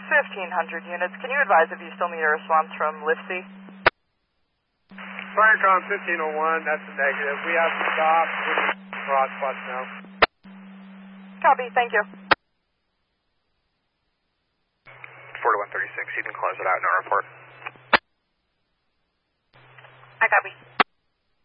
1500 units. Can you advise if you still need a response from LIFC? Firecom 1501, that's a negative. We have to stop with the cross spots now. Copy, thank you. 4136, you can close it out in our report. I copy.